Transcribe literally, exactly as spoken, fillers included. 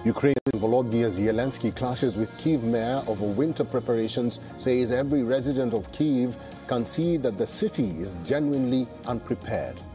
Ukrainian Volodymyr Zelensky clashes with Kyiv mayor over winter preparations, says every resident of Kyiv can see that the city is genuinely unprepared.